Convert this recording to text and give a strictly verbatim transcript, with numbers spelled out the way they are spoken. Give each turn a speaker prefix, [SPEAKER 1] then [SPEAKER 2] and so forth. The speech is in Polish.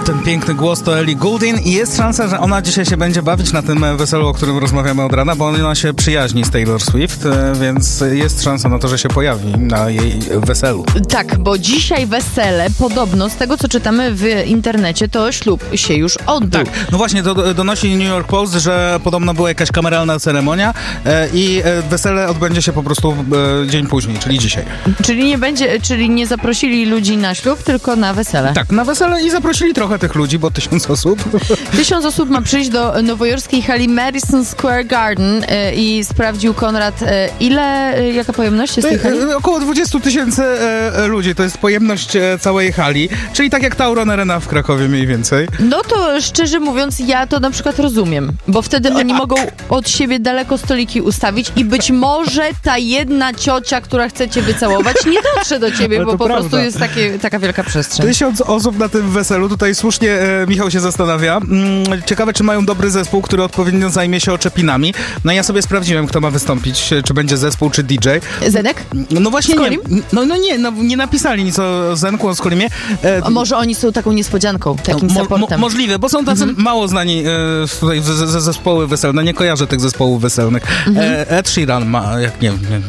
[SPEAKER 1] ten piękny głos to Ellie Goulding i jest szansa, że ona dzisiaj się będzie bawić na tym weselu, o którym rozmawiamy od rana, bo ona się przyjaźni z Taylor Swift, więc jest szansa na to, że się pojawi na jej weselu.
[SPEAKER 2] Tak, bo dzisiaj wesele, podobno z tego, co czytamy w internecie, to ślub się już odbył.
[SPEAKER 1] Tak, no właśnie, to donosi New York Post, że podobno była jakaś kameralna ceremonia e, i wesele odbędzie się po prostu e, dzień później, czyli dzisiaj.
[SPEAKER 2] Czyli nie będzie, czyli nie zaprosili ludzi na ślub, tylko na wesele.
[SPEAKER 1] Tak, na wesele i zaprosili trochę tych ludzi, bo tysiąc osób.
[SPEAKER 2] Tysiąc osób ma przyjść do nowojorskiej hali Madison Square Garden e, i sprawdził Konrad, e, ile, e, jaka pojemność jest tej hali?
[SPEAKER 1] E, około dwadzieścia tysięcy e, ludzi, to jest pojemność e, całej hali, czyli tak jak Tauron Arena w Krakowie mniej więcej.
[SPEAKER 2] No to szczerze mówiąc, ja to na przykład rozumiem, bo wtedy oni mogą od siebie daleko stoliki ustawić i być może ta jedna ciocia, która chce cię wycałować, nie dotrze do ciebie,
[SPEAKER 1] Ale
[SPEAKER 2] bo
[SPEAKER 1] to
[SPEAKER 2] po
[SPEAKER 1] prawda.
[SPEAKER 2] prostu jest takie, taka wielka przestrzeń.
[SPEAKER 1] Tysiąc osób na tym weselu, tutaj słusznie e, Michał się zastanawia. Mm, ciekawe, czy mają dobry zespół, który odpowiednio zajmie się oczepinami. No ja sobie sprawdziłem, kto ma wystąpić, czy będzie zespół, czy D J.
[SPEAKER 2] Zenek?
[SPEAKER 1] No właśnie nie.
[SPEAKER 2] Skolim?
[SPEAKER 1] No, no nie, no, nie napisali nic o Zenku, o Skolimie. E,
[SPEAKER 2] A może oni są taką niespodzianką, takim
[SPEAKER 1] mo,
[SPEAKER 2] supportem.
[SPEAKER 1] mo, możliwe, bo są tacy mm-hmm. mało znani e, tutaj z, z, z zespoły weselne. Nie kojarzę tych zespołów weselnych. Mm-hmm. E, Ed Sheeran ma, jak nie wiem,